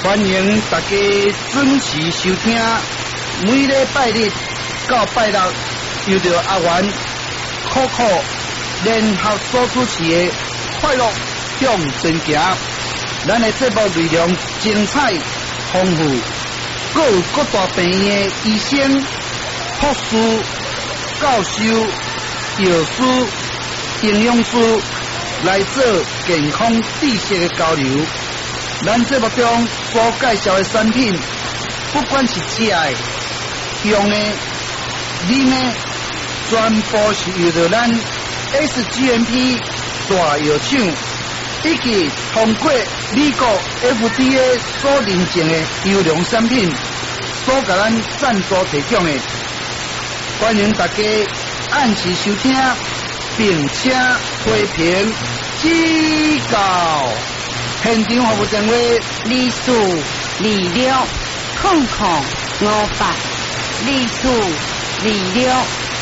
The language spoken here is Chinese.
欢迎大家准时收听，每礼拜日到拜六，由着阿元、酷酷联合所主持的快乐向前行。咱的节目内容精彩丰富，各有各大病院的医生、护士、教授、药师、营养师来做健康知识的交流。咱节目中所介绍的产品，不管是食的、用的、啉的，全部是由着咱 SGMP 大药厂以及通过美国 FDA 所认证的优良产品所甲咱赞助提供的。欢迎大家按时收听，并且批评指教。现场服务电话 242600582426